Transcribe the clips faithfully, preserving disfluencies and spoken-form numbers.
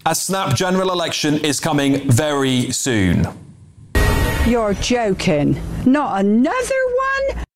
A snap general election is coming very soon. You're joking. Not another one?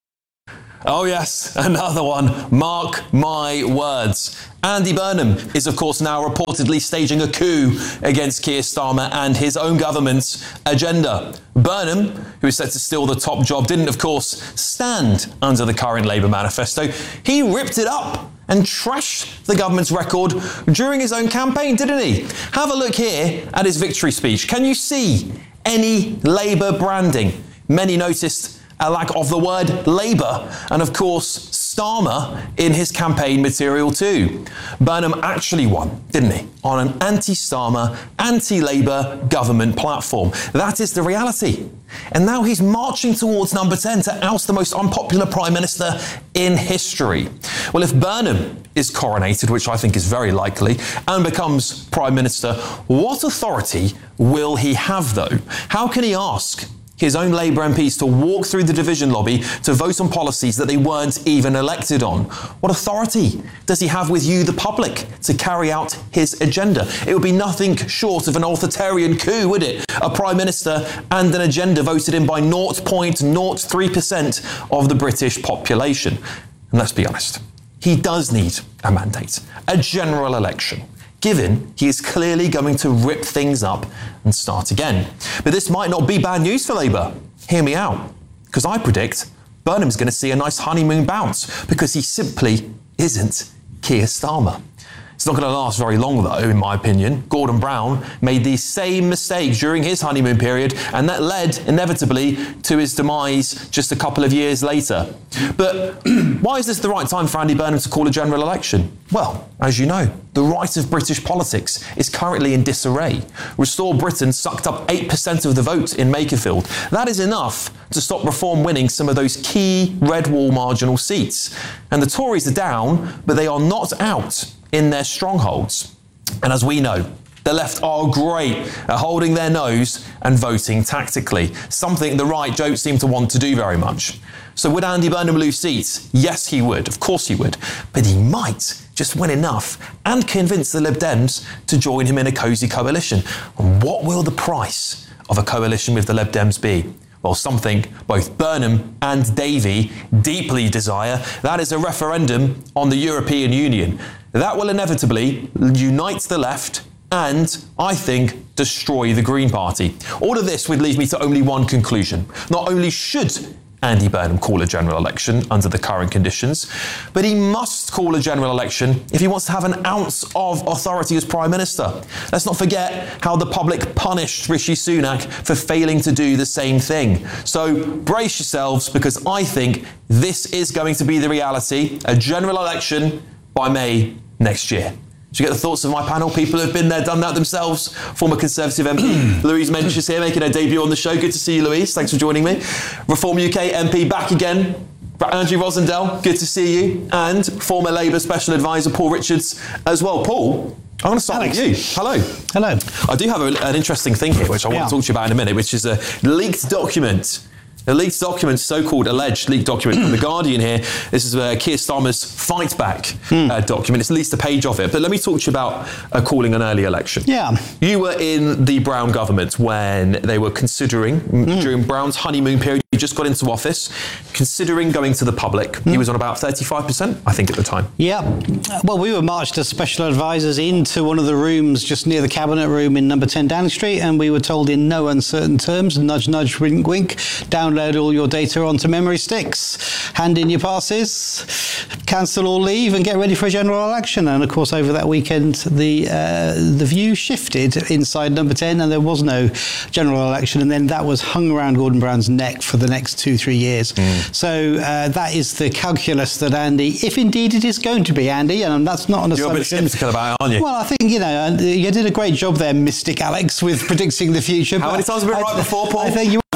Oh yes, another one. Mark my words. Andy Burnham is of course now reportedly staging a coup against Keir Starmer and his own government's agenda. Burnham, who is set to steal the top job, didn't of course stand under the current Labour manifesto. He ripped it up and trashed the government's record during his own campaign, didn't he? Have a look here at his victory speech. Can you see any Labour branding? Many noticed a lack of the word Labour, and of course Starmer in his campaign material too. Burnham actually won, didn't he, on an anti-Starmer, anti-Labour government platform. That is the reality. And now he's marching towards number ten to oust the most unpopular Prime Minister in history. Well, if Burnham is coronated, which I think is very likely, and becomes Prime Minister, what authority will he have though? How can he ask his own Labour M Ps to walk through the division lobby to vote on policies that they weren't even elected on? What authority does he have with you, the public, to carry out his agenda? It would be nothing short of an authoritarian coup, would it? A Prime Minister and an agenda voted in by zero point zero three percent of the British population. And let's be honest, he does need a mandate, a general election, given he is clearly going to rip things up and start again. But this might not be bad news for Labour. Hear me out, because I predict Burnham's going to see a nice honeymoon bounce, because he simply isn't Keir Starmer. It's not going to last very long, though, in my opinion. Gordon Brown made the same mistakes during his honeymoon period, and that led, inevitably, to his demise just a couple of years later. But why is this the right time for Andy Burnham to call a general election? Well, as you know, the right of British politics is currently in disarray. Restore Britain sucked up eight percent of the vote in Makerfield. That is enough to stop Reform winning some of those key red wall marginal seats. And the Tories are down, but they are not out in their strongholds. And as we know, the left are great at holding their nose and voting tactically, something the right don't seem to want to do very much. So would Andy Burnham lose seats? Yes, he would. Of course he would. But he might just win enough and convince the Lib Dems to join him in a cosy coalition. And what will the price of a coalition with the Lib Dems be? Well, something both Burnham and Davey deeply desire. That is a referendum on the European Union. That will inevitably unite the left and, I think, destroy the Green Party. All of this would lead me to only one conclusion. Not only should Andy Burnham call a general election under the current conditions, but he must call a general election if he wants to have an ounce of authority as Prime Minister. Let's not forget how the public punished Rishi Sunak for failing to do the same thing. So brace yourselves, because I think this is going to be the reality, a general election by May next year. Do you get the thoughts of my panel? People who have been there, done that themselves. Former Conservative M P Louise Mensch is here, making her debut on the show. Good to see you, Louise. Thanks for joining me. Reform U K M P back again. Andrew Rosendale, good to see you. And former Labour Special Advisor Paul Richards as well. Paul, I'm going to start Alex. with you. Hello. Hello. I do have a, an interesting thing here, which I want yeah. to talk to you about in a minute, which is a leaked document. A leaked document, so-called alleged leaked document from The Guardian here. This is uh, Keir Starmer's Fight Back mm. uh, document. It's at least a page of it. But let me talk to you about uh, calling an early election. Yeah. You were in the Brown government when they were considering, mm. during Brown's honeymoon period, he just got into office, considering going to the public. Mm. He was on about thirty-five percent, I think, at the time. Yeah. Well, we were marched as special advisors into one of the rooms just near the Cabinet Room in number ten Downing Street, and we were told in no uncertain terms, nudge, nudge, wink, wink, download all your data onto memory sticks, hand in your passes, cancel or leave, and get ready for a general election. And of course, over that weekend, the uh, the view shifted inside number ten, and there was no general election. And then that was hung around Gordon Brown's neck for the next two, three years. Mm. So uh, that is the calculus that Andy, if indeed it is going to be Andy, and that's not an assumption. You're a bit sceptical about it, aren't you? Well, I think, you know, you did a great job there, Mystic Alex, with predicting the future. How many times have we been right before, Paul? I think you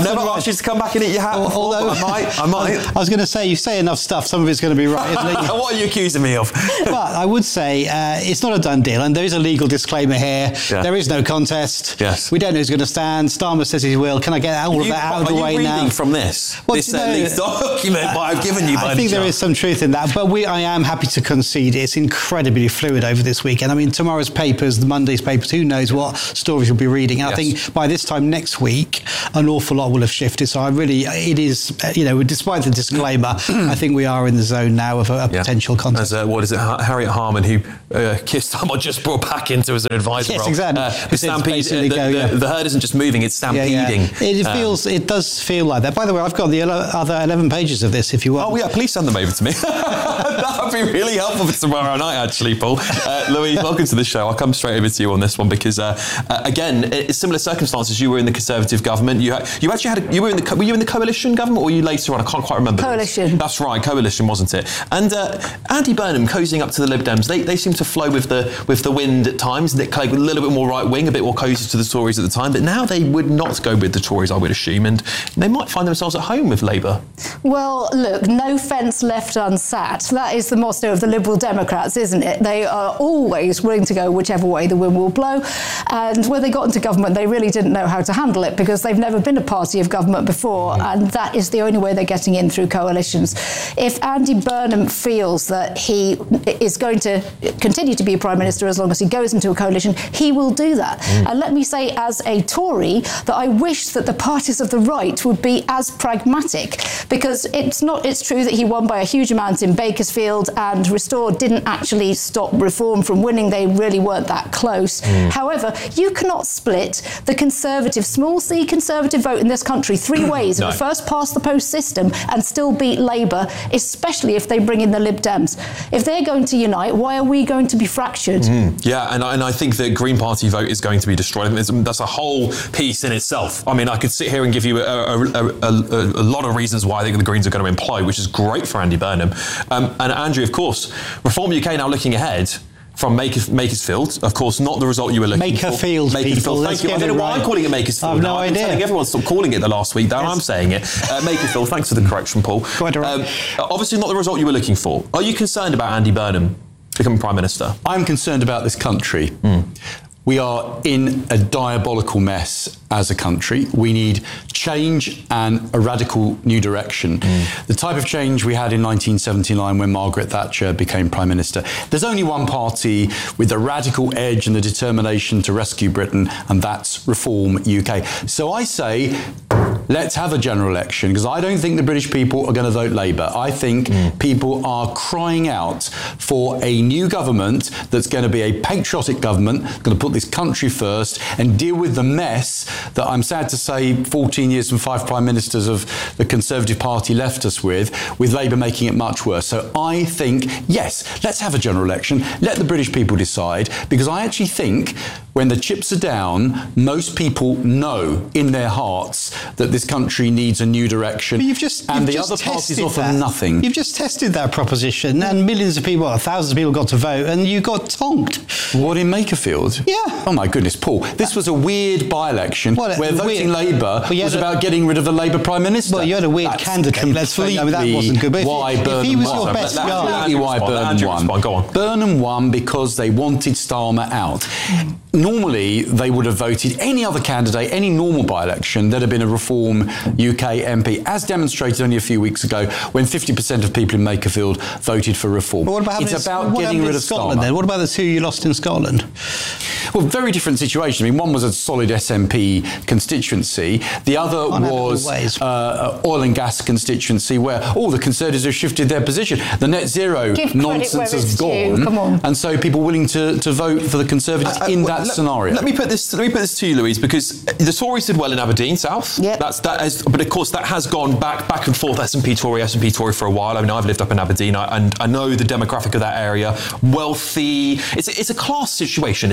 I've never asked you to come back and eat your hat before, although, but I might. I might. I was going to say, you say enough stuff, some of it's going to be right, isn't it? What are you accusing me of? But I would say uh, it's not a done deal, and there is a legal disclaimer here. Yeah. There is no contest. Yes. We don't know who's going to stand. Starmer says he will. Can I get all of you, that out of the way now? Are you reading from this? Well, this you know, uh, leaked document uh, I've given you by I think there chance. is some truth in that, but we, I am happy to concede it's incredibly fluid over this weekend. I mean, tomorrow's papers, the Monday's papers, who knows what stories you'll be reading. And yes. I think by this time next week, an awful lot will have shifted. So I really, it is, you know, despite the disclaimer, I think we are in the zone now of a, a yeah. potential contest. As, uh, what is it, Harriet Harman, who uh, Keir Starmer just brought back into as an advisor. Yes, role. exactly. Uh, the, stampede, uh, the, go, yeah. the, the herd isn't just moving, it's stampeding. Yeah, yeah. It feels, um, it does feel like that. By the way, I've got the other eleven pages of this if you want. Oh yeah, please send them over to me. That would be really helpful for tomorrow night, actually, Paul. Uh, Louise, welcome to the show. I'll come straight over to you on this one because, uh, uh, again, it's similar circumstances. You were in the Conservative government. You had, you actually had, a, you were in the, were you in the coalition government, or were you later on? I can't quite remember. Coalition. That's right, coalition, wasn't it? And uh, Andy Burnham cozying up to the Lib Dems. They they seem to flow with the with the wind at times. They're kind of a little bit more right wing, a bit more cosy to the Tories at the time. But now they would not go with the Tories, I would assume, and they might find themselves at home with Labour. Well, look, no fence left unsat. That is the motto of the Liberal Democrats, isn't it? They are always willing to go whichever way the wind will blow. And when they got into government, they really didn't know how to handle it because they've never been a party of government before. And that is the only way they're getting in, through coalitions. If Andy Burnham feels that he is going to continue to be Prime Minister as long as he goes into a coalition, he will do that. Mm. And let me say, as a Tory, that I wish that the parties of the right would be as pragmatic, because it's not, it's true that he won by a huge amount in Bakersfield, and Restore didn't actually stop Reform from winning. They really weren't that close. Mm. However, you cannot split the Conservative, small c Conservative vote in this country three ways no. in the first past the post system and still beat Labour, especially if they bring in the Lib Dems. If they're going to unite, why are we going to be fractured? Mm. Yeah, and I, and I think the Green Party vote is going to be destroyed. I mean, that's a whole piece in itself. I mean, I could sit here and give you a, a, a, a, a lot of reasons why I think the Greens are going to implode, which is great for Andy Burnham. Um, and Andrew, of course, Reform U K now looking ahead from Makersfield, of course, not the result you were looking Makerfield, for. Makersfield, thank you. I don't know why I'm calling it Makersfield. I've no I've idea. been telling everyone to stop calling it the last week. Now yes. I'm saying it. Uh, Makersfield, thanks for the correction, Paul. Quite all right. Um, obviously not the result you were looking for. Are you concerned about Andy Burnham becoming Prime Minister? I'm concerned about this country. Mm. We are in a diabolical mess as a country. We need change and a radical new direction. Mm. The type of change we had in nineteen seventy-nine when Margaret Thatcher became Prime Minister. There's only one party with the radical edge and the determination to rescue Britain, and that's Reform U K. So I say, let's have a general election, because I don't think the British people are going to vote Labour. I think mm. people are crying out for a new government that's going to be a patriotic government, going to put this country first and deal with the mess that, I'm sad to say, fourteen years and five prime ministers of the Conservative Party left us with, with Labour making it much worse. So I think, yes, let's have a general election. Let the British people decide, because I actually think when the chips are down, most people know in their hearts that this country needs a new direction. But you've just, and you've the just other parties offer that. nothing. You've just tested that proposition, and millions of people, well, thousands of people got to vote, and you got tonked. What, in Makerfield? Yeah. Oh my goodness, Paul. This was a weird by-election well, where voting Labour was a, about getting rid of the Labour Prime Minister. Well, you had a weird That's candidate. Let's face it, I mean, that wasn't good. But why if, Burnham if he was won. your best guy, Absolutely why Burnham won. Go on. Burnham won because they wanted Starmer out. Normally, they would have voted any other candidate, any normal by-election, there'd have been a Reform U K M P, as demonstrated only a few weeks ago when fifty percent of people in Makerfield voted for Reform. But what about it's about what getting rid of Scotland Starmer. Then? What about the two you lost in Scotland? Well, very different situation. I mean, one was a solid S N P constituency. The other On was uh, oil and gas constituency, where all the Conservatives have shifted their position. The net zero Give nonsense has gone, Come on. and so people willing to, to vote for the Conservatives uh, uh, in well, that let, scenario. Let me put this. Let me put this to you, Louise, because the Tories did well in Aberdeen South. Yep. That's that. Has, but of course, that has gone back, back and forth. S and P Tory, S and P Tory for a while. I mean, I've lived up in Aberdeen, I, and I know the demographic of that area. Wealthy. It's a, it's a class situation, isn't it? Really.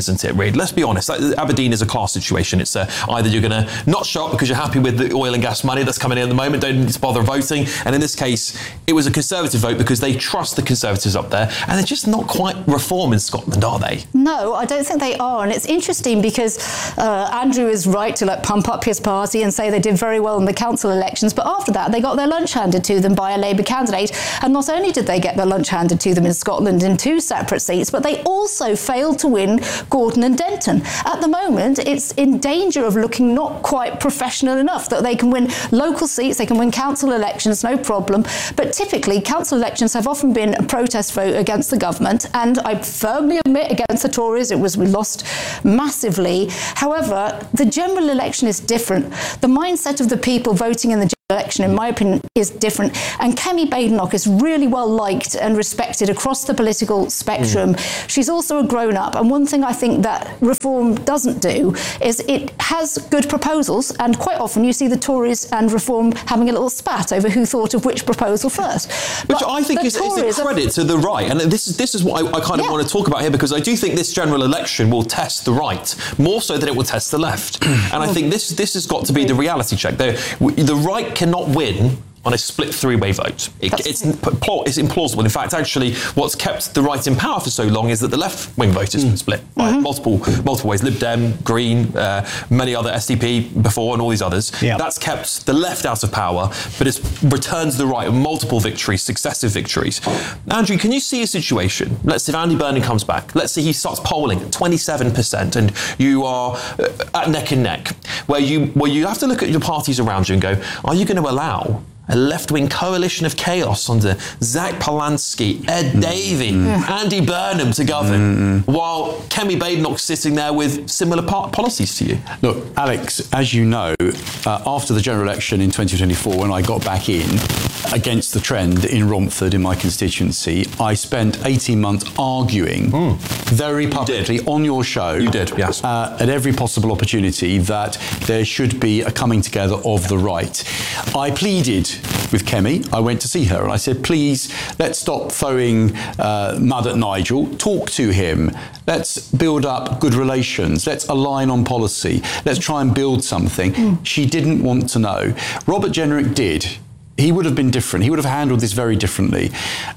trade. Let's be honest, Aberdeen is a class situation. It's uh, either you're going to not show up because you're happy with the oil and gas money that's coming in at the moment, don't need to bother voting. And in this case, it was a Conservative vote because they trust the Conservatives up there, and they're just not quite reform in Scotland, are they? No, I don't think they are. And it's interesting because uh, Andrew is right to like pump up his party and say they did very well in the council elections, but after that they got their lunch handed to them by a Labour candidate. And not only did they get their lunch handed to them in Scotland in two separate seats, but they also failed to win Gordon and Denton. At the moment, it's in danger of looking not quite professional enough, that they can win local seats, they can win council elections, no problem. But typically, council elections have often been a protest vote against the government, and I firmly admit against the Tories, it was we lost massively. However, the general election is different. The mindset of the people voting in the election, in my opinion, is different. And Kemi Badenoch is really well liked and respected across the political spectrum. Mm. She's also a grown-up. And one thing I think that Reform doesn't do is it has good proposals. And quite often you see the Tories and Reform having a little spat over who thought of which proposal first. Which but I think is, is a credit are, to the right. And this is, this is what I, I kind of yeah. want to talk about here, because I do think this general election will test the right more so than it will test the left. And I think this, this has got to be the reality check. The, the right cannot win on a split three-way vote. It, it's, it's implausible. In fact, actually, what's kept the right in power for so long is that the left-wing vote has been split by mm-hmm. multiple multiple ways. Lib Dem, Green, uh, many other S D P before, and all these others. Yeah. That's kept the left out of power, but it's returned to the right multiple victories, successive victories. Andrew, can you see a situation? Let's say if Andy Burnham comes back. Let's say he starts polling at twenty-seven percent, and you are at neck and neck, where you where you have to look at your parties around you and go, are you going to allow a left-wing coalition of chaos under Zach Polanski, Ed mm. Davey, mm. Andy Burnham to govern, mm. while Kemi Badenoch's sitting there with similar par- policies to you? Look, Alex, as you know, uh, after the general election in twenty twenty-four, when I got back in against the trend in Romford, in my constituency, I spent eighteen months arguing mm. very publicly you on your show. You did, yes. Uh, at every possible opportunity that there should be a coming together of the right. I pleaded with Kemi. I went to see her and I said, please, let's stop throwing uh, mud at Nigel. Talk to him. Let's build up good relations. Let's align on policy. Let's try and build something. Mm. She didn't want to know. Robert Jenrick did. He would have been different. He would have handled this very differently.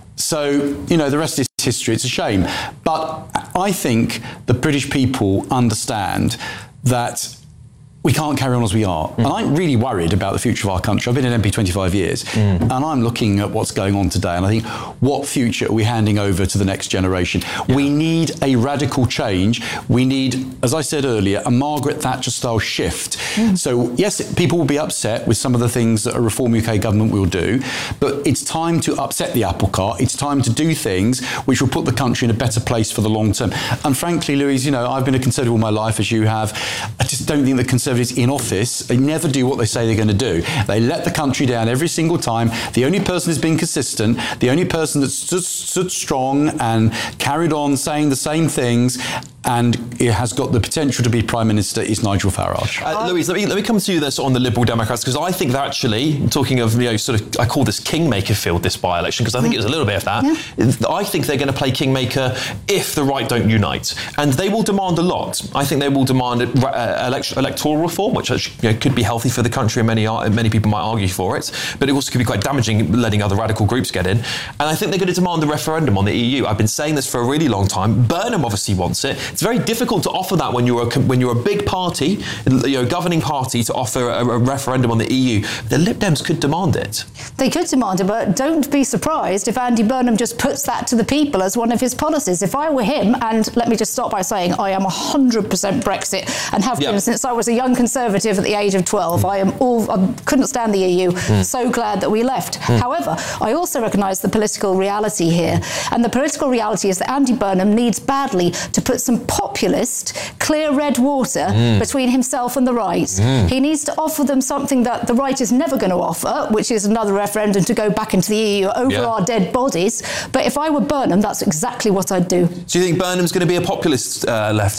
So, you know, the rest is history. It's a shame. But I think the British people understand that we can't carry on as we are. Mm. And I'm really worried about the future of our country. I've been an M P twenty-five years, mm. and I'm looking at what's going on today, and I think, what future are we handing over to the next generation? Yeah. We need a radical change. We need, as I said earlier, a Margaret Thatcher-style shift. Mm. So, yes, people will be upset with some of the things that a Reform U K government will do, but it's time to upset the apple cart. It's time to do things which will put the country in a better place for the long term. And frankly, Louise, you know, I've been a Conservative all my life, as you have. I just don't think the Conservatives in office, they never do what they say they're going to do. They let the country down every single time. The only person who's been consistent, the only person that's stood, stood strong and carried on saying the same things and it has got the potential to be Prime Minister is Nigel Farage. Uh, Louise, let me, let me come to you this on the Liberal Democrats, because I think that actually, talking of, you know, sort of, I call this Kingmaker field, this by-election, because I think it was a little bit of that. Yeah. I think they're going to play Kingmaker if the right don't unite. And they will demand a lot. I think they will demand uh, elect- electoral reform, which, you know, could be healthy for the country, and many, many people might argue for it, but it also could be quite damaging letting other radical groups get in. And I think they're going to demand the referendum on the E U. I've been saying this for a really long time. Burnham obviously wants it. It's very difficult to offer that when you're a, when you're a big party, you know, governing party, to offer a, a referendum on the E U. The Lib Dems could demand it. They could demand it, but don't be surprised if Andy Burnham just puts that to the people as one of his policies. If I were him, and let me just start by saying I am one hundred percent Brexit and have been yep. since I was a young Conservative at the age of twelve. Mm. I am all I couldn't stand the E U. Mm. So glad that we left. Mm. However, I also recognise the political reality here, and the political reality is that Andy Burnham needs badly to put some populist, clear red water mm. between himself and the right. Mm. He needs to offer them something that the right is never going to offer, which is another referendum to go back into the E U over yeah. our dead bodies. But if I were Burnham, that's exactly what I'd do. Do you think Burnham's going to be a populist uh, lefty?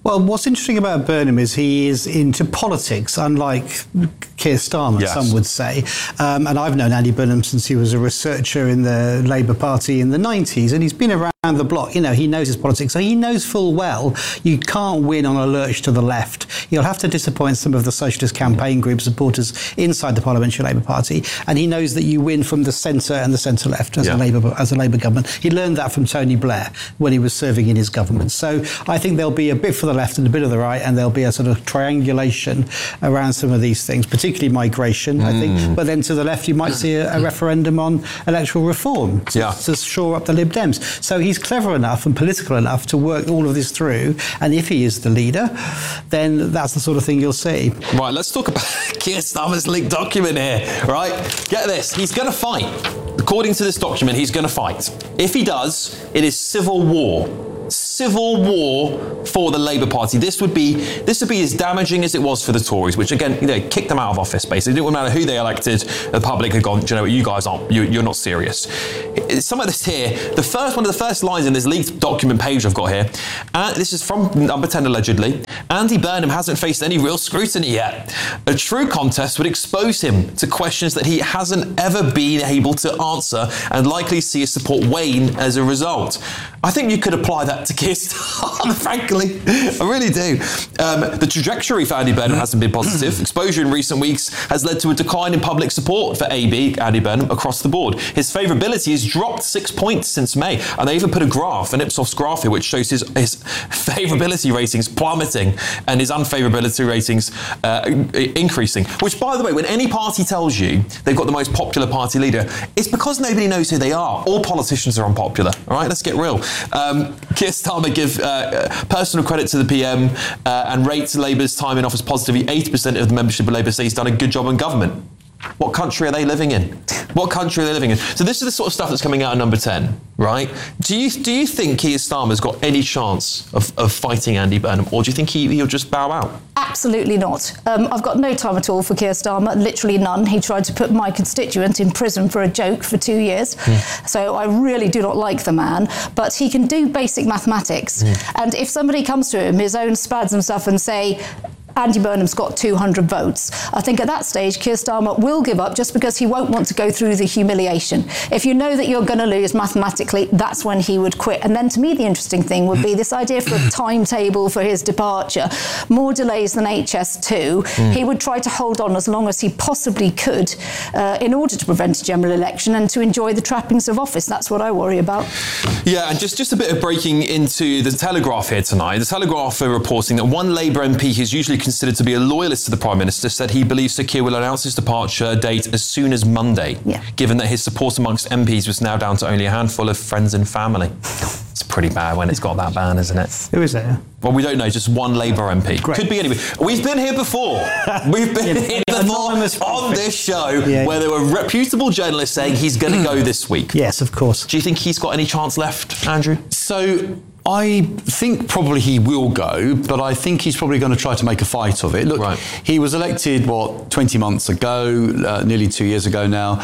Well, what's interesting about Burnham is he is into politics, unlike Keir Starmer, yes. some would say. Um, and I've known Andy Burnham since he was a researcher in the Labour Party in the nineties, and he's been around the block. You know, he knows his politics, so he knows full well you can't win on a lurch to the left. You'll have to disappoint some of the Socialist campaign group supporters inside the Parliamentary Labour Party, and he knows that you win from the centre and the centre-left as, yeah. a Labour, as a Labour government. He learned that from Tony Blair when he was serving in his government. So I think there'll be a bit for the left and a bit of the right, and there'll be a sort of triangulation around some of these things, particularly migration, mm. I think. But then to the left, you might see a, a referendum on electoral reform to, yeah. to shore up the Lib Dems. So he's clever enough and political enough to work all of this through, and if he is the leader, then that's the sort of thing you'll see. Right, let's talk about Keir Starmer's leaked document here, right? Get this, he's going to fight. According to this document, he's going to fight. If he does, it is civil war. Civil war for the Labour Party. This would be this would be as damaging as it was for the Tories, which again, you know, kicked them out of office. Basically, it didn't matter who they elected. The public had gone, do you know what, you guys aren't, you, you're not serious. Some of this here, the first one of the first lines in this leaked document page I've got here, and this is from Number ten allegedly. Andy Burnham hasn't faced any real scrutiny yet. A true contest would expose him to questions that he hasn't ever been able to answer, and likely see his support wane as a result. I think you could apply that to Keir Starmer, frankly. I really do. Um, the trajectory for Andy Burnham hasn't been positive. Exposure in recent weeks has led to a decline in public support for A B, Andy Burnham, across the board. His favourability has dropped six points since May. And they even put a graph, an Ipsos graph here, which shows his, his favourability ratings plummeting and his unfavourability ratings uh, increasing. Which, by the way, when any party tells you they've got the most popular party leader, it's because nobody knows who they are. All politicians are unpopular. All right, let's get real. Um, Keir Starmer give uh, personal credit to the P M uh, and rates Labour's time in office positively. eighty percent of the membership of Labour say he's done a good job in government. What country are they living in? What country are they living in? So this is the sort of stuff that's coming out of Number ten, right? Do you do you think Keir Starmer's got any chance of, of fighting Andy Burnham, or do you think he, he'll just bow out? Absolutely not. Um, I've got no time at all for Keir Starmer, literally none. He tried to put my constituent in prison for a joke for two years. Mm. So I really do not like the man, but he can do basic mathematics. Mm. And if somebody comes to him, his own spads and stuff, and say, Andy Burnham's got two hundred votes. I think at that stage, Keir Starmer will give up just because he won't want to go through the humiliation. If you know that you're going to lose mathematically, that's when he would quit. And then to me, the interesting thing would be this idea for a timetable for his departure. More delays than H S two. Mm. He would try to hold on as long as he possibly could uh, in order to prevent a general election and to enjoy the trappings of office. That's what I worry about. Yeah, and just, just a bit of breaking into the Telegraph here tonight. The Telegraph are reporting that one Labour M P who's usually considered to be a loyalist to the Prime Minister said he believes Sir Keir will announce his departure date as soon as Monday, yeah. given that his support amongst M Ps was now down to only a handful of friends and family. It's pretty bad when it's got that bad, isn't it? Who is it? Well, we don't know, just one Labour M P. Great. Could be anybody. We've been here before. We've been yeah, here before on this show yeah, where there were reputable journalists saying he's going to go this week. Yes, of course. Do you think he's got any chance left, Andrew? So I think probably he will go, but I think he's probably going to try to make a fight of it. Look, right. He was elected, what, twenty months ago, uh, nearly two years ago now.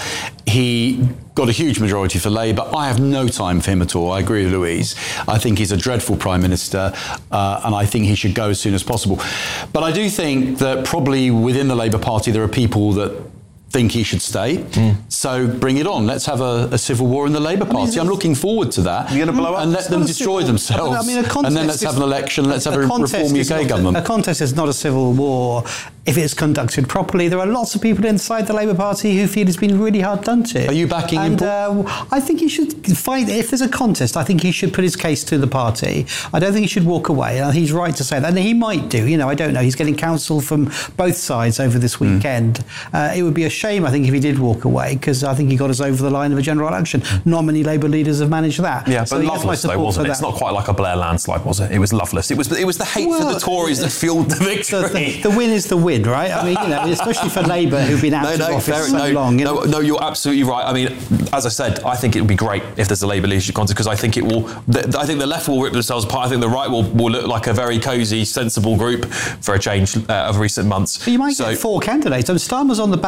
He got a huge majority for Labour. I have no time for him at all. I agree with Louise. I think he's a dreadful Prime Minister, uh, and I think he should go as soon as possible. But I do think that probably within the Labour Party there are people that think he should stay. Mm. So bring it on. Let's have a, a civil war in the Labour Party. I mean, I'm looking forward to that. You're going to blow up? And let them destroy themselves. I mean, a contest and then let's have an election. Let's have a, a reform U K government. A contest is not a civil war if it's conducted properly. There are lots of people inside the Labour Party who feel it's been really hard done to. Are you backing and, him? Uh, I think he should fight. If there's a contest, I think he should put his case to the party. I don't think he should walk away. And he's right to say that. And he might do. You know, I don't know. He's getting counsel from both sides over this weekend. Mm. Uh, it would be a shame, I think, if he did walk away, because I think he got us over the line of a general election. Not many Labour leaders have managed that. Yeah, so but loveless though, wasn't it? It's not quite like a Blair landslide, was it? It was loveless. It was it was the hate well, for the Tories that fueled the victory. The, the win is the win, right? I mean, you know, especially for Labour, who've been out no, of no, office fair, so no, long. You no, know? no, you're absolutely right. I mean, as I said, I think it would be great if there's a Labour leadership contest, because I think it will. The, I think the left will rip themselves apart. I think the right will, will look like a very cosy, sensible group for a change uh, of recent months. But you might so, get four candidates. And Starmer's on the ballot also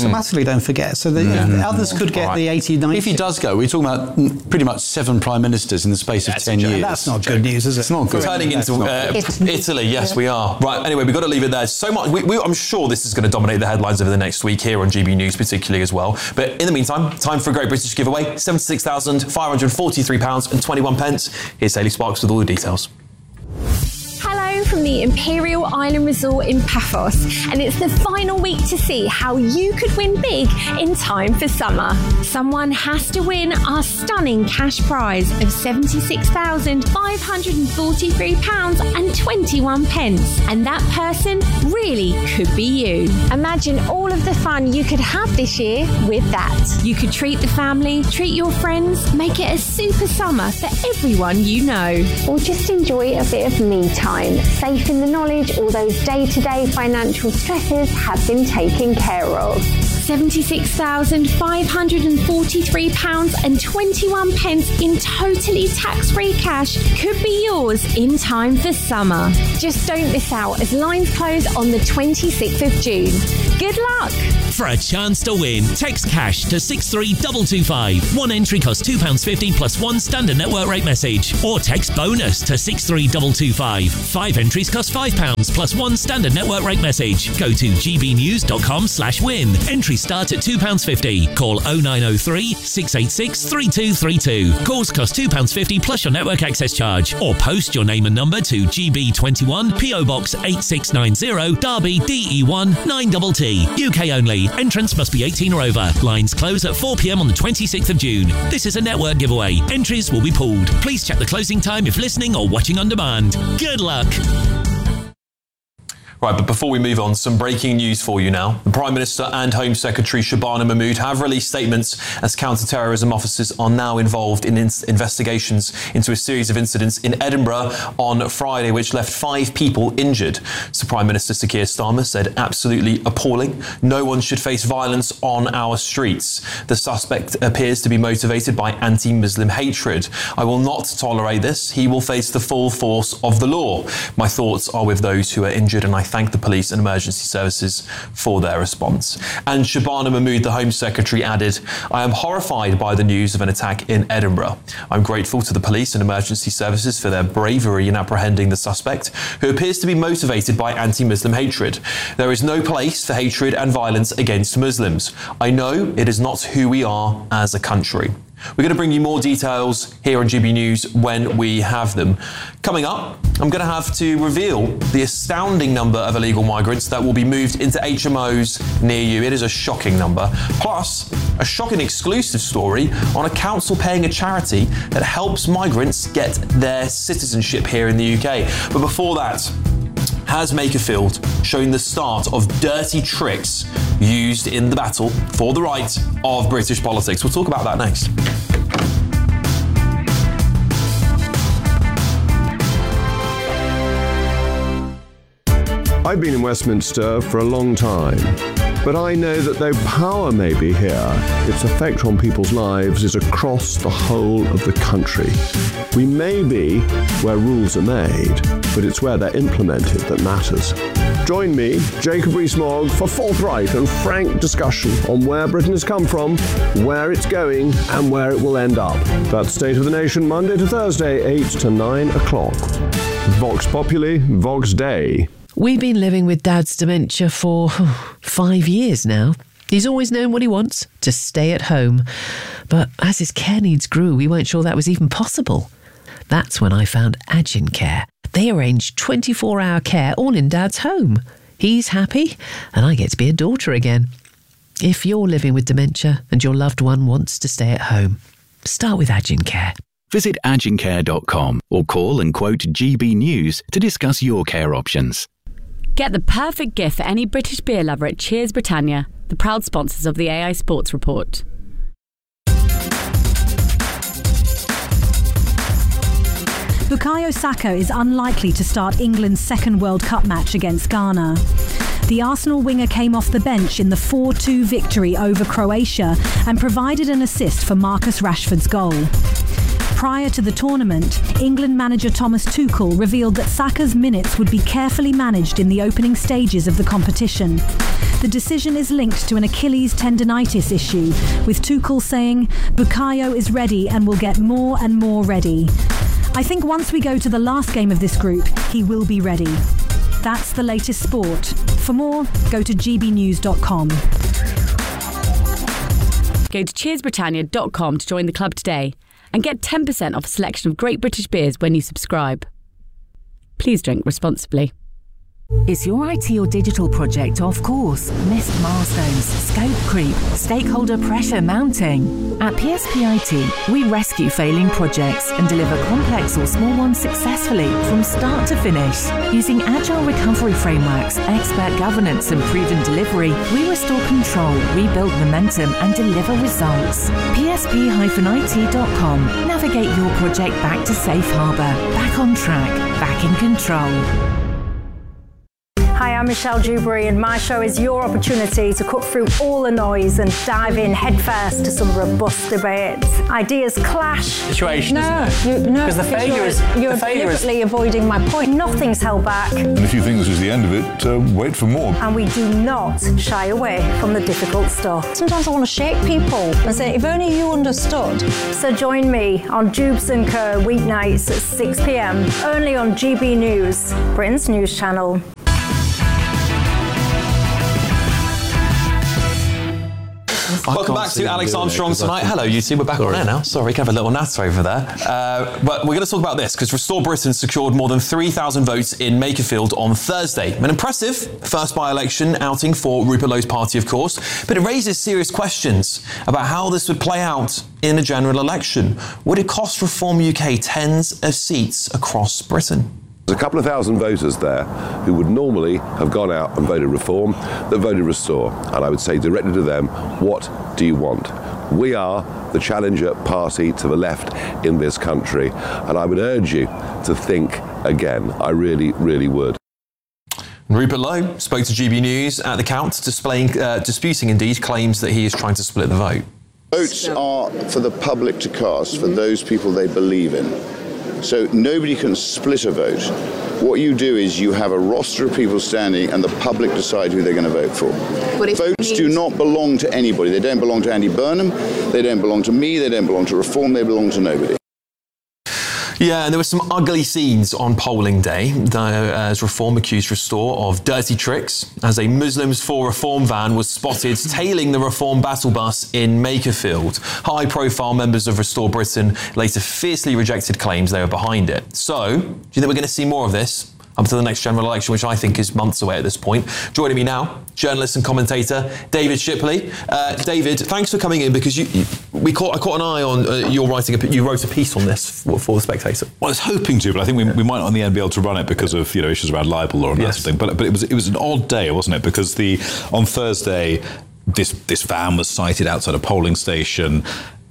automatically, don't forget. So the, mm. others could get right. the eighty, ninety. If he does go, we're talking about pretty much seven prime ministers in the space of that's ten years. That's not good news, is it? It's not good. Turning into uh, Italy, yes, yeah. we are. Right, anyway, we've got to leave it there. So much. We, we, I'm sure this is going to dominate the headlines over the next week here on G B News, particularly as well. But in the meantime, time for a Great British giveaway: seventy-six thousand five hundred forty-three pounds and twenty-one pence. Here's Hayley Sparks with all the details. Hello from the Imperial Island Resort in Paphos, and it's the final week to see how you could win big in time for summer. Someone has to win our stunning cash prize of seventy-six thousand five hundred forty-three pounds and twenty-one pence, and that person really could be you. Imagine all of the fun you could have this year with that. You could treat the family, treat your friends, make it a super summer for everyone you know. Or just enjoy a bit of me time, safe in the knowledge all those day-to-day financial stresses have been taken care of. seventy-six thousand five hundred forty-three pounds and twenty-one pence in totally tax-free cash could be yours in time for summer. Just don't miss out as lines close on the twenty-sixth of June. Good luck! For a chance to win, text cash to six three two two five. One entry costs two pounds fifty plus one standard network rate message. Or text bonus to six three two two five. Five entries cost five pounds plus one standard network rate message. Go to gbnews.com slash win. Entries start at two pounds fifty. Call oh nine oh three, six eight six, three two three two. Calls cost two pounds fifty plus your network access charge. Or post your name and number to G B twenty-one, P O Box eight six nine zero, Derby, D E one nine T T. U K only. Entrance must be eighteen or over. Lines close at four p m on the twenty-sixth of June. This is a network giveaway. Entries will be pulled. Please check the closing time if listening or watching on demand. Good luck. Right, but before we move on, some breaking news for you now. The Prime Minister and Home Secretary Shabana Mahmood have released statements as counter-terrorism officers are now involved in in- investigations into a series of incidents in Edinburgh on Friday, which left five people injured. So Prime Minister Sir Keir Starmer said, absolutely appalling. No one should face violence on our streets. The suspect appears to be motivated by anti-Muslim hatred. I will not tolerate this. He will face the full force of the law. My thoughts are with those who are injured, and I thank the police and emergency services for their response. And Shabana Mahmood, the Home Secretary, added, I am horrified by the news of an attack in Edinburgh. I'm grateful to the police and emergency services for their bravery in apprehending the suspect, who appears to be motivated by anti-Muslim hatred. There is no place for hatred and violence against Muslims. I know it is not who we are as a country. We're going to bring you more details here on G B News when we have them. Coming up, I'm going to have to reveal the astounding number of illegal migrants that will be moved into H M Os near you. It is a shocking number. Plus, a shocking exclusive story on a council paying a charity that helps migrants get their citizenship here in the U K. But before that, has Makerfield shown the start of dirty tricks used in the battle for the right of British politics? We'll talk about that next. I've been in Westminster for a long time, but I know that though power may be here, its effect on people's lives is across the whole of the country. We may be where rules are made, but it's where they're implemented that matters. Join me, Jacob Rees-Mogg, for forthright and frank discussion on where Britain has come from, where it's going, and where it will end up. That's State of the Nation, Monday to Thursday, eight to nine o'clock. Vox Populi, Vox Dei. We've been living with Dad's dementia for five years now. He's always known what he wants, to stay at home. But as his care needs grew, we weren't sure that was even possible. That's when I found Agin Care. They arrange twenty-four hour care all in Dad's home. He's happy, and I get to be a daughter again. If you're living with dementia and your loved one wants to stay at home, start with Agin Care. Visit agin care dot com or call and quote G B News to discuss your care options. Get the perfect gift for any British beer lover at Cheers Britannia, the proud sponsors of the A I Sports Report. Bukayo Saka is unlikely to start England's second World Cup match against Ghana. The Arsenal winger came off the bench in the four two victory over Croatia and provided an assist for Marcus Rashford's goal. Prior to the tournament, England manager Thomas Tuchel revealed that Saka's minutes would be carefully managed in the opening stages of the competition. The decision is linked to an Achilles tendonitis issue, with Tuchel saying, "Bukayo is ready and will get more and more ready. I think once we go to the last game of this group, he will be ready." That's the latest sport. For more, go to g b news dot com. Go to cheers britannia dot com to join the club today and get ten percent off a selection of great British beers when you subscribe. Please drink responsibly. Is your I T or digital project off course? Missed milestones, scope creep, stakeholder pressure mounting? At P S P I T, we rescue failing projects and deliver complex or small ones successfully from start to finish. Using agile recovery frameworks, expert governance and proven delivery, we restore control, rebuild momentum and deliver results. P S P I T dot com. Navigate your project back to safe harbour, back on track, back in control. Hi, I'm Michelle Dewberry, and my show is your opportunity to cut through all the noise and dive in headfirst to some robust debates. Ideas clash. Situation, no, isn't it? You, no, because the failure you're, is you're the failure deliberately is... avoiding my point. Nothing's held back. And if you think this is the end of it, uh, wait for more. And we do not shy away from the difficult stuff. Sometimes I want to shake people and say, if only you understood. So join me on Jubes and Co weeknights at six p m, only on G B News, Britain's news channel. Welcome back to Alex Armstrong Tonight. Hello, you two. We're back Sorry. on air now. Sorry, we can have a little natter over there. Uh, but we're going to talk about this because Restore Britain secured more than three thousand votes in Makerfield on Thursday. An impressive first by-election outing for Rupert Lowe's party, of course, but it raises serious questions about how this would play out in a general election. Would it cost Reform U K tens of seats across Britain? There's a couple of thousand voters there who would normally have gone out and voted Reform that voted Restore. And I would say directly to them, what do you want? We are the challenger party to the left in this country. And I would urge you to think again. I really, really would. Rupert Lowe spoke to G B News at the count, displaying, uh, disputing indeed claims that he is trying to split the vote. Votes are for the public to cast, for those people they believe in. So nobody can split a vote. What you do is you have a roster of people standing and the public decide who they're going to vote for. Votes do not belong to anybody. They don't belong to Andy Burnham. They don't belong to me. They don't belong to Reform. They belong to nobody. Yeah, and there were some ugly scenes on polling day as Reform accused Restore of dirty tricks as a Muslims for Reform van was spotted tailing the Reform battle bus in Makerfield. High-profile members of Restore Britain later fiercely rejected claims they were behind it. So, do you think we're going to see more of this up to the next general election, which I think is months away at this point? Joining me now, journalist and commentator David Shipley. Uh, David, thanks for coming in because you, you, we caught I caught an eye on uh, your writing. A, you wrote a piece on this for, for the Spectator. Well, I was hoping to, but I think we, we might not in the end be able to run it because of you know issues around libel law and yes. that sort of thing. But but it was it was an odd day, wasn't it? Because the on Thursday, this this van was sighted outside a polling station,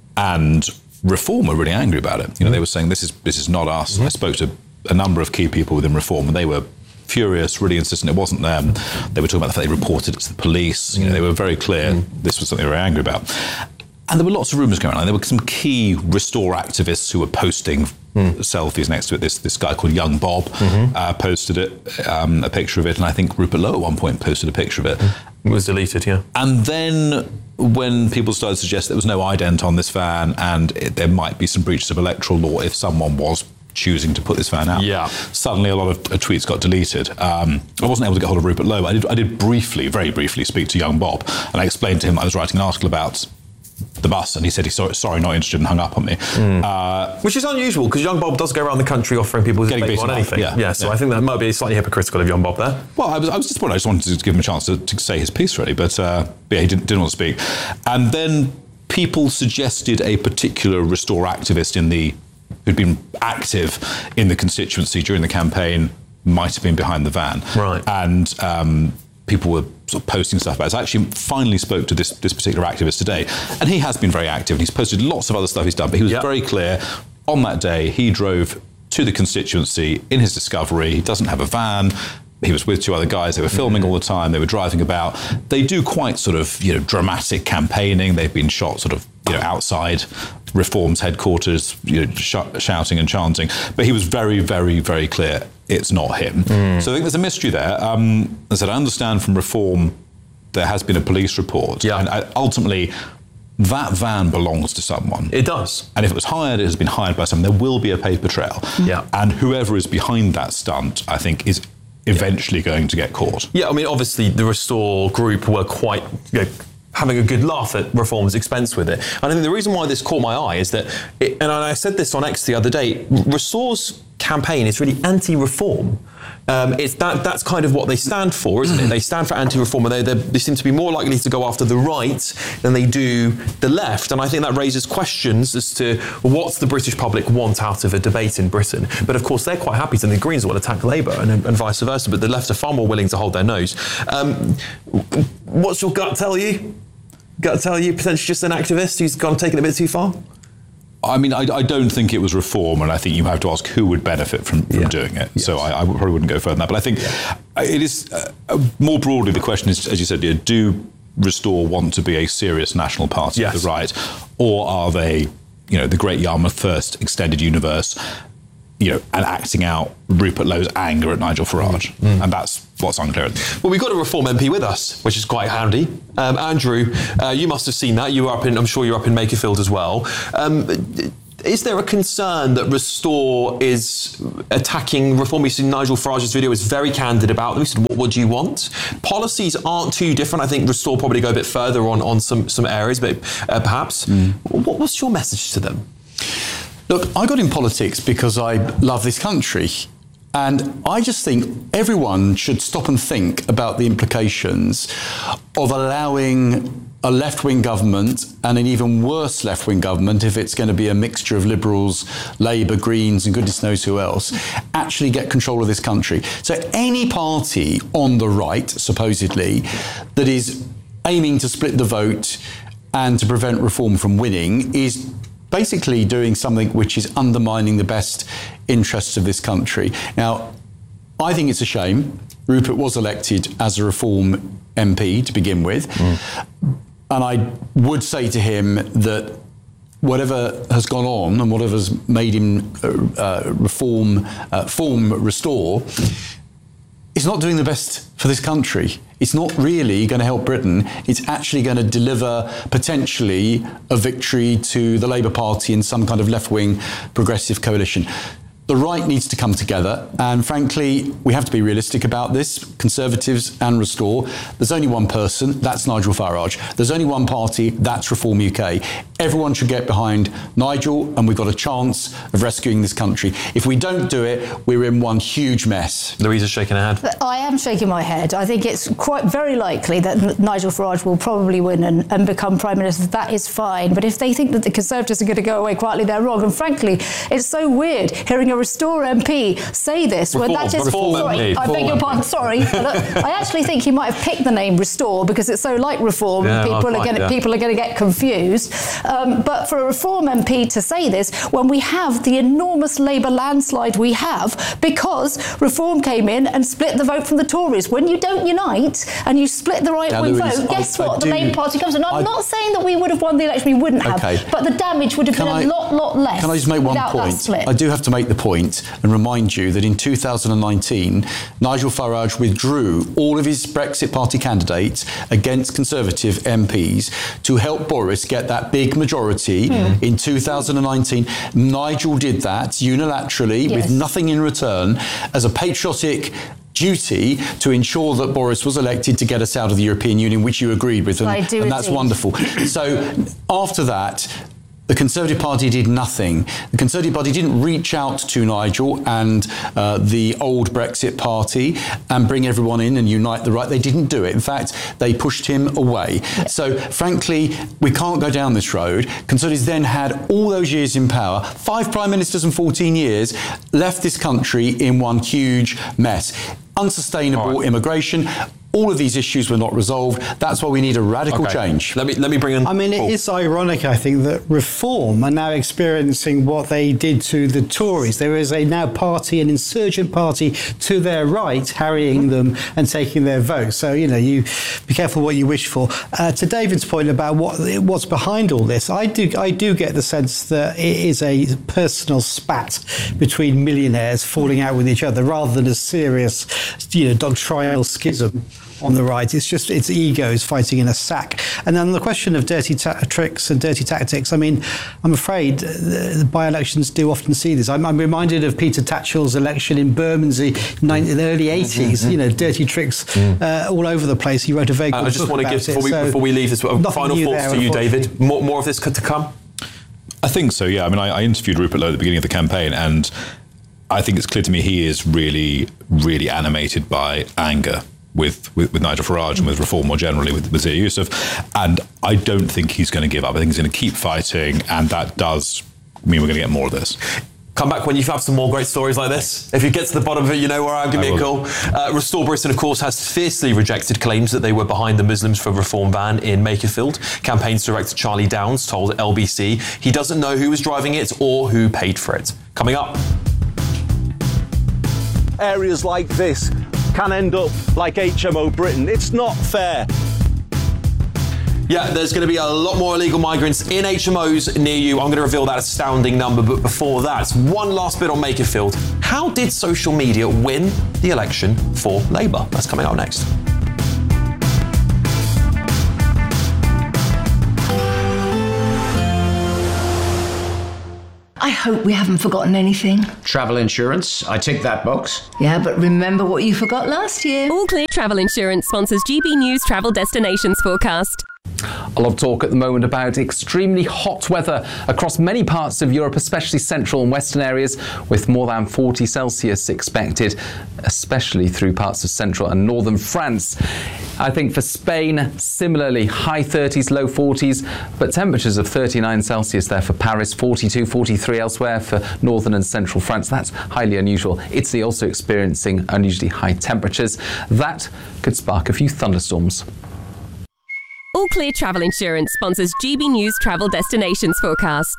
and Reform were really angry about it. You know, mm-hmm. they were saying this is this is not us. Mm-hmm. I spoke to a number of key people within Reform, and they were furious, really insistent it wasn't them. They were talking about the fact they reported it to the police. You know, they were very clear mm. this was something they were angry about. And there were lots of rumours going on. There were some key Restore activists who were posting mm. selfies next to it. This this guy called Young Bob mm-hmm. uh, posted it, um, a picture of it, and I think Rupert Lowe at one point posted a picture of it. It was deleted, yeah. And then when people started to suggest there was no ident on this van and it, there might be some breaches of electoral law if someone was choosing to put this van out. Yeah. Suddenly a lot of uh, tweets got deleted. Um, I wasn't able to get hold of Rupert Lowe. I did, I did briefly, very briefly speak to Young Bob, and I explained to him I was writing an article about the bus, and he said he's sorry, sorry not interested, and hung up on me. Mm. Uh, Which is unusual, because Young Bob does go around the country offering people his opinion on anything. Yeah, yeah, so yeah. I think that might be slightly hypocritical of Young Bob there. Well, I was, I was disappointed. I just wanted to give him a chance to, to say his piece, really, but, uh, but yeah, he didn't, didn't want to speak. And then people suggested a particular Restore activist in the who'd been active in the constituency during the campaign might have been behind the van. Right. And um, people were sort of posting stuff about it. So I actually finally spoke to this, this particular activist today, and he has been very active, and he's posted lots of other stuff he's done, but he was yep. very clear. On that day, he drove to the constituency in his Discovery. He doesn't have a van. He was with two other guys. They were filming all the time. They were driving about. They do quite sort of, you know, dramatic campaigning. They've been shot sort of you know, outside Reform's headquarters, you know, sh- shouting and chanting. But he was very, very, very clear it's not him. Mm. So I think there's a mystery there. Um, as I said, I understand from Reform there has been a police report. Yeah. And ultimately, that van belongs to someone. It does. And if it was hired, it has been hired by someone. There will be a paper trail. Yeah. And whoever is behind that stunt, I think, is eventually going to get caught. Yeah, I mean, obviously the Restore group were quite, you know, having a good laugh at Reform's expense with it. And I think the reason why this caught my eye is that, it, and I said this on X the other day, Restore's campaign is really anti-reform. Um, it's that that's kind of what they stand for, isn't it? They stand for anti-reform, and they, they seem to be more likely to go after the right than they do the left. And I think that raises questions as to what's the British public want out of a debate in Britain. But of course, they're quite happy, and the Greens will attack Labour, and, and vice versa. But the left are far more willing to hold their nose. Um, what's your gut tell you? Gut tell you, potentially just an activist who's gone taken a bit too far? I mean, I, I don't think it was Reform, and I think you have to ask who would benefit from, from yeah. doing it. Yes. So I, I probably wouldn't go further than that. But I think yeah. it is, uh, more broadly, the question is, as you said, do Restore want to be a serious national party yes. of the right, or are they, you know, the Great Yarmouth First extended universe, you know, and acting out Rupert Lowe's anger at Nigel Farage? Mm. And that's what's unclear. Well, we've got a Reform M P with us, which is quite handy. Um, Andrew, uh, you must have seen that. You were up in, I'm sure you're up in Makerfield as well. Um, is there a concern that Restore is attacking Reform? We see Nigel Farage's video is very candid about them. He said, what, what do you want? Policies aren't too different. I think Restore probably go a bit further on, on some, some areas, but uh, perhaps. Mm. What, what's your message to them? Look, I got in politics because I love this country. And I just think everyone should stop and think about the implications of allowing a left-wing government, and an even worse left-wing government, if it's going to be a mixture of Liberals, Labour, Greens, and goodness knows who else, actually get control of this country. So any party on the right, supposedly, that is aiming to split the vote and to prevent Reform from winning is basically doing something which is undermining the best interests of this country. Now, I think it's a shame. Rupert was elected as a Reform M P to begin with. Mm. And I would say to him that whatever has gone on and whatever's made him uh, uh, reform, uh, form Restore, is not doing the best for this country. It's not really going to help Britain. It's actually going to deliver potentially a victory to the Labour Party in some kind of left-wing progressive coalition. The right needs to come together, and frankly, we have to be realistic about this. Conservatives and Restore. There's only one person, that's Nigel Farage. There's only one party, that's Reform U K. Everyone should get behind Nigel, and we've got a chance of rescuing this country. If we don't do it, we're in one huge mess. Louisa's shaking her head. I am shaking my head. I think it's quite very likely that Nigel Farage will probably win and, and become Prime Minister. That is fine. But if they think that the Conservatives are going to go away quietly, they're wrong. And frankly, it's so weird hearing a Restore M P say this Reform, when that is Reform sorry, M P. I beg your pardon, sorry. I actually think he might have picked the name Restore because it's so like Reform. Yeah, people, quite, are gonna, yeah. people are going to get confused. Um, but for a Reform M P to say this when we have the enormous Labour landslide we have because Reform came in and split the vote from the Tories. When you don't unite and you split the right-wing Louise, vote, guess I, what? I the do, Labour Party comes in. I'm I, not saying that we would have won the election. We wouldn't have. Okay. But the damage would have can been I, a lot, lot less. Can I just make one without point? That split. I do have to make the point and remind you that in two thousand nineteen, Nigel Farage withdrew all of his Brexit Party candidates against Conservative M Ps to help Boris get that big majority mm. in two thousand nineteen. Nigel did that unilaterally yes. with nothing in return as a patriotic duty to ensure that Boris was elected to get us out of the European Union, which you agreed with, and, I do and that's indeed. wonderful. So after that, the Conservative Party did nothing. The Conservative Party didn't reach out to Nigel and uh, the old Brexit Party and bring everyone in and unite the right. They didn't do it. In fact, they pushed him away. Yeah. So, frankly, we can't go down this road. Conservatives then had all those years in power, five prime ministers in fourteen years, left this country in one huge mess. Unsustainable right. immigration, all of these issues were not resolved. That's why we need a radical Okay. change. Let me let me bring in. I mean, it Paul. is ironic, I think, that Reform are now experiencing what they did to the Tories. There is a now party, an insurgent party to their right, harrying them and taking their vote. So, you know, you be careful what you wish for. Uh, to David's point about what what's behind all this, I do I do get the sense that it is a personal spat between millionaires falling out with each other, rather than a serious, you know, doctrinal schism on the right. It's just, it's egos fighting in a sack. And then the question of dirty ta- tricks and dirty tactics, I mean, I'm afraid the, the by-elections do often see this. I'm, I'm reminded of Peter Tatchell's election in Bermondsey in the early eighties, Mm-hmm. you know, dirty tricks mm. uh, all over the place. He wrote a very good I book just want to about give, before it, we, so before we leave this, uh, final new thoughts there, for you, David. More, more of this to come? I think so, yeah. I mean, I, I interviewed Rupert Lowe at the beginning of the campaign, and I think it's clear to me he is really, really animated by anger with, with, with Nigel Farage and with Reform more generally, with, with Zia Youssef. And I don't think he's going to give up. I think he's going to keep fighting, and that does mean we're going to get more of this. Come back when you have some more great stories like this. If you get to the bottom of it, you know where I am. Give me a call. Uh, Restore Britain, of course, has fiercely rejected claims that they were behind the Muslims for Reform ban in Makerfield. Campaigns director Charlie Downs told L B C he doesn't know who was driving it or who paid for it. Coming up. Areas like this can end up like H M O Britain. It's not fair. Yeah, there's going to be a lot more illegal migrants in H M Os near you. I'm going to reveal that astounding number. But before that, one last bit on Makerfield. How did social media win the election for Labour? That's coming up next. I hope we haven't forgotten anything. Travel insurance, I tick that box. Yeah, but remember what you forgot last year. All Clear Travel Insurance sponsors G B News Travel Destinations Forecast. A lot of talk at the moment about extremely hot weather across many parts of Europe, especially central and western areas, with more than forty Celsius expected, especially through parts of central and northern France. I think for Spain, similarly, high thirties, low forties, but temperatures of thirty-nine Celsius there for Paris, forty-two, forty-three elsewhere for northern and central France. That's highly unusual. Italy also experiencing unusually high temperatures. That could spark a few thunderstorms. All Clear Travel Insurance sponsors G B News Travel Destinations Forecast.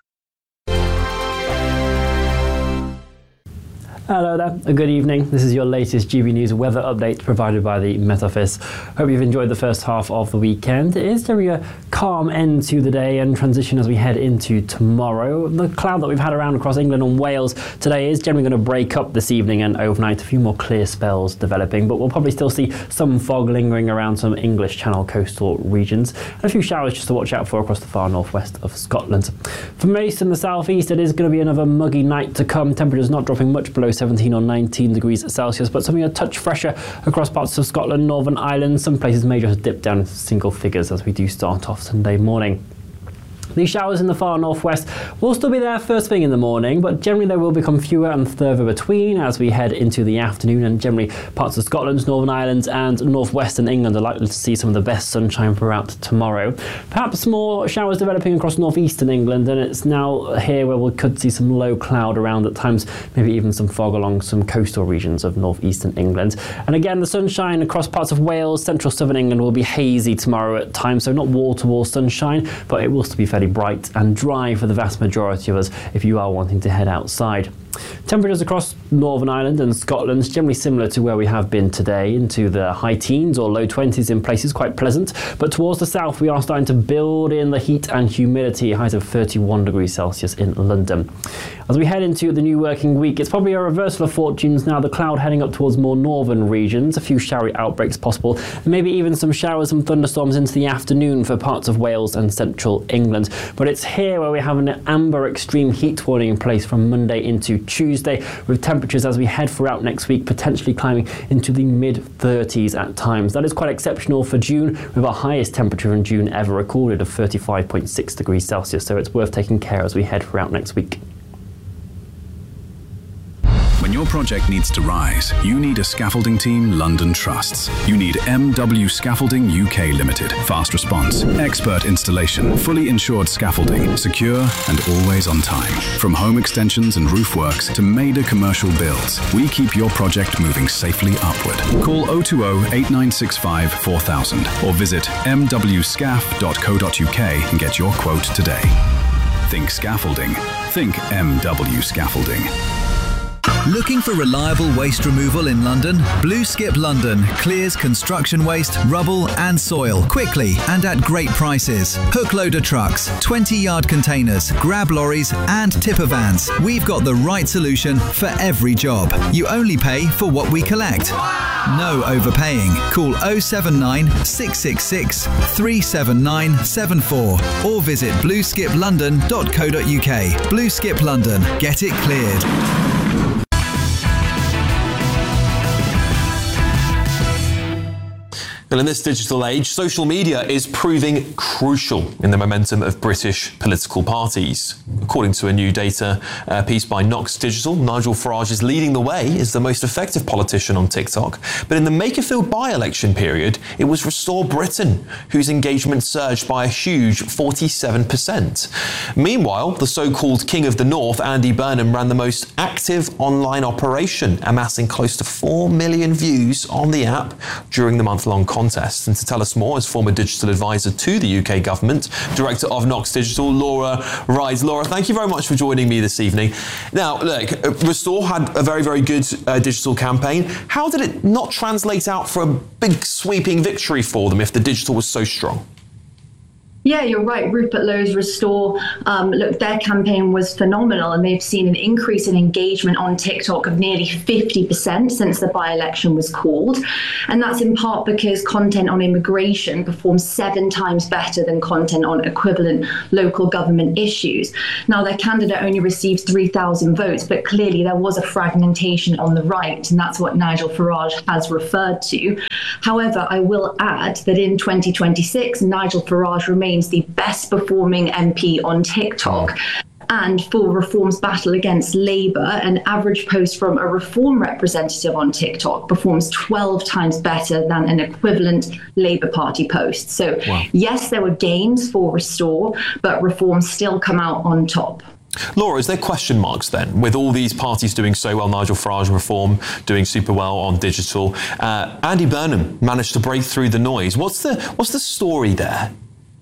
Hello there, a good evening. This is your latest G B News weather update provided by the Met Office. Hope you've enjoyed the first half of the weekend. It is generally a calm end to the day and transition as we head into tomorrow. The cloud that we've had around across England and Wales today is generally going to break up this evening and overnight. A few more clear spells developing, but we'll probably still see some fog lingering around some English Channel coastal regions and a few showers just to watch out for across the far northwest of Scotland. For most in the southeast, it is going to be another muggy night to come. Temperatures not dropping much below seventeen or nineteen degrees Celsius, but something a touch fresher across parts of Scotland, Northern Ireland. Some places may just dip down into single figures as we do start off Sunday morning. These showers in the far northwest will still be there first thing in the morning, but generally they will become fewer and further between as we head into the afternoon, and generally parts of Scotland, Northern Ireland and northwestern England are likely to see some of the best sunshine throughout tomorrow. Perhaps more showers developing across northeastern England, and it's now here where we could see some low cloud around at times, maybe even some fog along some coastal regions of northeastern England. And again, the sunshine across parts of Wales, central southern England will be hazy tomorrow at times, so not wall-to-wall sunshine, but it will still be fairly bright and dry for the vast majority of us if you are wanting to head outside. Temperatures across Northern Ireland and Scotland generally similar to where we have been today, into the high teens or low twenties in places, quite pleasant. But towards the south we are starting to build in the heat and humidity, highs of thirty-one degrees Celsius in London. As we head into the new working week, it's probably a reversal of fortunes now, the cloud heading up towards more northern regions, a few showery outbreaks possible, maybe even some showers and thunderstorms into the afternoon for parts of Wales and central England. But it's here where we have an amber extreme heat warning in place from Monday into Tuesday, with temperatures as we head throughout next week potentially climbing into the mid thirties at times. That is quite exceptional for June, with our highest temperature in June ever recorded of thirty-five point six degrees Celsius, so it's worth taking care as we head throughout next week. When you're project needs to rise, you need a scaffolding team London trusts. You need M W Scaffolding U K Limited. Fast response, expert installation, fully insured scaffolding, secure and always on time. From home extensions and roof works to major commercial builds, we keep your project moving safely upward. Call oh two oh, eight nine six five, four thousand or visit m w scaff dot co dot u k and get your quote today. Think scaffolding. Think M W Scaffolding. Looking for reliable waste removal in London? Blue Skip London clears construction waste, rubble and soil quickly and at great prices. Hook loader trucks, twenty yard containers, grab lorries and tipper vans. We've got the right solution for every job. You only pay for what we collect. No overpaying. Call oh seven nine, six six six, three seven nine seven four or visit blue skip london dot co dot u k. Blue Skip London. Get it cleared. Well, in this digital age, social media is proving crucial in the momentum of British political parties. According to a new data uh, piece by Knox Digital, Nigel Farage is leading the way as the most effective politician on TikTok. But in the Makerfield by-election period, it was Restore Britain whose engagement surged by a huge forty-seven percent. Meanwhile, the so-called King of the North, Andy Burnham, ran the most active online operation, amassing close to four million views on the app during the month-long contest. Contest. And to tell us more is former digital advisor to the U K government, director of Knox Digital, Laura Rise. Laura, thank you very much for joining me this evening. Now, look, Restore had a very, very good uh, digital campaign. How did it not translate out for a big sweeping victory for them if the digital was so strong? Yeah, you're right. Rupert Lowe's Restore, um, look, their campaign was phenomenal and they've seen an increase in engagement on TikTok of nearly fifty percent since the by-election was called. And that's in part because content on immigration performs seven times better than content on equivalent local government issues. Now, their candidate only received three thousand votes, but clearly there was a fragmentation on the right, and that's what Nigel Farage has referred to. However, I will add that in twenty twenty-six, Nigel Farage remains the best performing M P on TikTok. And for Reform's battle against Labour, an average post from a Reform representative on TikTok performs twelve times better than an equivalent Labour Party post. So wow. Yes, there were gains for Restore, but Reform still come out on top. Laura, is there question marks then with all these parties doing so well? Nigel Farage and Reform doing super well on digital. Uh, Andy Burnham managed to break through the noise. What's the what's the story there?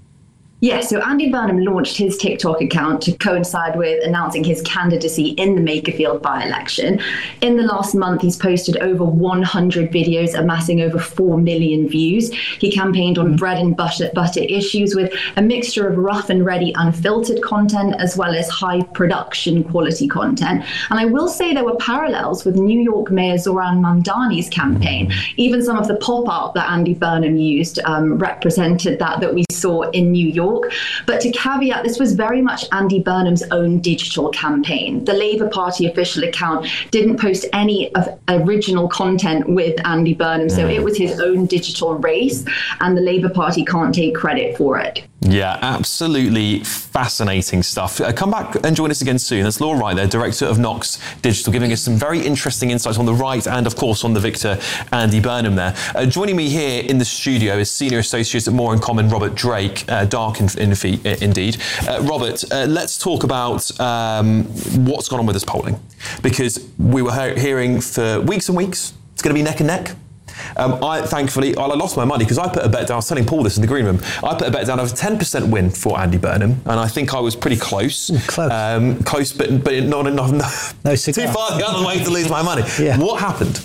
Yeah, so Andy Burnham launched his TikTok account to coincide with announcing his candidacy in the Makerfield by-election. In the last month, he's posted over one hundred videos, amassing over four million views. He campaigned on bread and butter, butter issues with a mixture of rough and ready unfiltered content as well as high production quality content. And I will say there were parallels with New York Mayor Zoran Mamdani's campaign. Even some of the pop art that Andy Burnham used um, represented that that we saw in New York. But to caveat, this was very much Andy Burnham's own digital campaign. The Labour Party official account didn't post any of original content with Andy Burnham, so it was his own digital race, and the Labour Party can't take credit for it. Yeah, absolutely fascinating stuff. Uh, come back and join us again soon. That's Laura Wright there, Director of Knox Digital, giving us some very interesting insights on the right and, of course, on the victor, Andy Burnham there. Uh, joining me here in the studio is Senior Associate at More in Common, Robert Drake, uh, dark in, in, in, indeed. Uh, Robert, uh, let's talk about um, what's gone on with this polling, because we were he- hearing for weeks and weeks it's going to be neck and neck. Um, I thankfully, I lost my money because I put a bet down. I was telling Paul this in the green room. I put a bet down of a ten percent win for Andy Burnham, and I think I was pretty close. Close, um, close, but but not enough. No, too far the other way to lose my money. Yeah. What happened?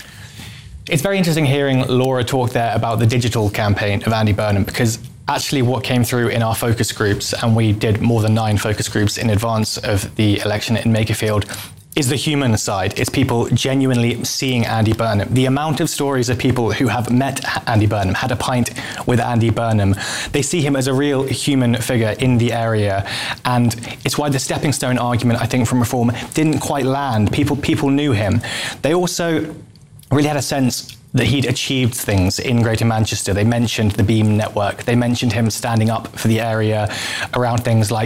It's very interesting hearing Laura talk there about the digital campaign of Andy Burnham, because actually what came through in our focus groups, and we did more than nine focus groups in advance of the election in Makerfield, is the human side. It's people genuinely seeing Andy Burnham. The amount of stories of people who have met Andy Burnham, had a pint with Andy Burnham, they see him as a real human figure in the area. And it's why the stepping stone argument, I think, from Reform didn't quite land. People, people knew him. They also really had a sense that he'd achieved things in Greater Manchester. They mentioned the Beam network. They mentioned him standing up for the area around things like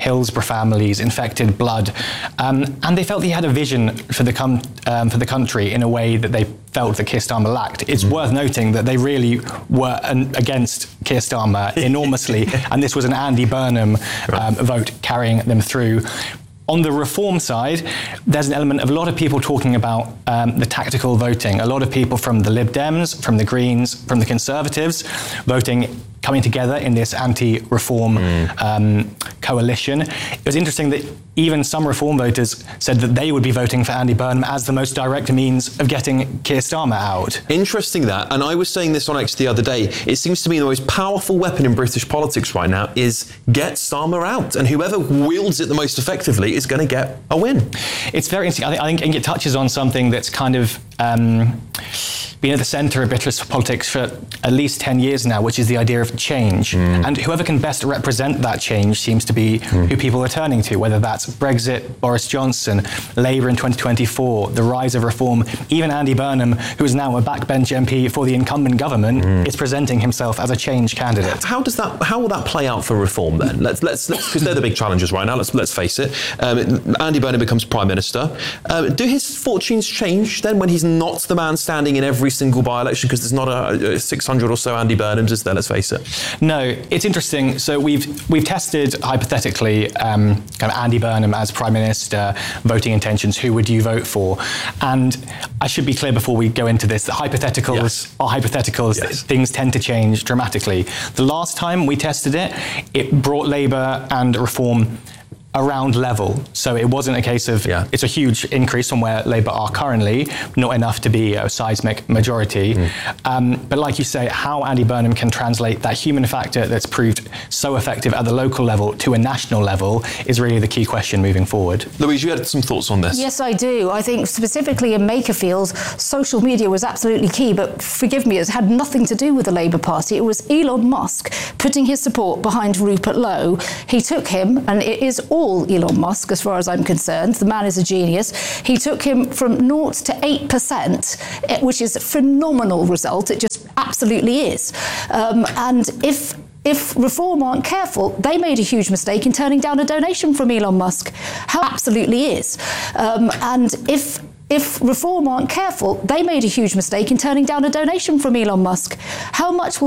Hillsborough families, infected blood, um, and they felt he had a vision for the com- um, for the country in a way that they felt that Keir Starmer lacked. It's mm. worth noting that they really were an, against Keir Starmer enormously, and this was an Andy Burnham um, vote carrying them through. On the reform side, there's an element of a lot of people talking about um, the tactical voting. A lot of people from the Lib Dems, from the Greens, from the Conservatives voting, coming together in this anti-reform mm. um, coalition. It was interesting that even some reform voters said that they would be voting for Andy Burnham as the most direct means of getting Keir Starmer out. Interesting that, and I was saying this on X the other day, it seems to me the most powerful weapon in British politics right now is get Starmer out, and whoever wields it the most effectively is going to get a win. It's very interesting. I think, I think it touches on something that's kind of um, been at the centre of British politics for at least ten years now, which is the idea of change. Mm. And whoever can best represent that change seems to be mm. who people are turning to, whether that's Brexit, Boris Johnson, Labour in twenty twenty-four, the rise of reform. Even Andy Burnham, who is now a backbench M P for the incumbent government, mm. is presenting himself as a change candidate. How does that? How will that play out for reform then? Let's let's because they're the big challenges right now. Let's let's face it. Um, Andy Burnham becomes Prime Minister. Um, do his fortunes change then when he's not the man standing in every single by-election, because there's not a, a six hundred or so Andy Burnhams, is there? Let's face it. No, it's interesting. So we've we've tested hypothetically um, kind of Andy Burnham as Prime Minister, voting intentions. Who would you vote for? And I should be clear before we go into this that hypotheticals yes. are hypotheticals. Yes. Things tend to change dramatically. The last time we tested it, it brought Labour and Reform around level. So it wasn't a case of, yeah. it's a huge increase from where Labour are currently, not enough to be a seismic majority. Mm. Um, but like you say, how Andy Burnham can translate that human factor that's proved so effective at the local level to a national level is really the key question moving forward. Louise, you had some thoughts on this? Yes, I do. I think specifically in Makerfield, social media was absolutely key, but forgive me, it had nothing to do with the Labour Party. It was Elon Musk putting his support behind Rupert Lowe. He took him, and it is all Elon Musk, as far as I'm concerned. The man is a genius. He took him from naught to eight percent, which is a phenomenal result. It just absolutely is. Um, and if If Reform aren't careful, they made a huge mistake in turning down a donation from Elon Musk. How absolutely is. Um, and if If Reform aren't careful, they made a huge mistake in turning down a donation from Elon Musk. How much will